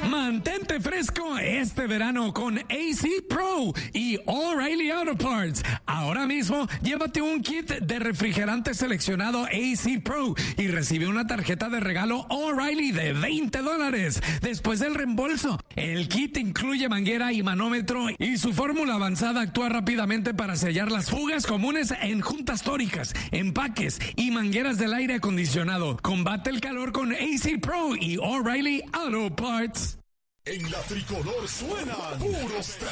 Mantente fresco este verano con AC Pro y O'Reilly Auto Parts. Ahora mismo, llévate un kit de refrigerante seleccionado AC Pro y recibe una tarjeta de regalo O'Reilly de $20. Después del reembolso, el kit incluye manguera y manómetro y su fórmula avanzada actúa rápidamente para sellar las fugas comunes en juntas tóricas, empaques y mangueras del aire acondicionado. Combate el calor con AC Pro y O'Reilly Auto Parts. En la tricolor suenan puros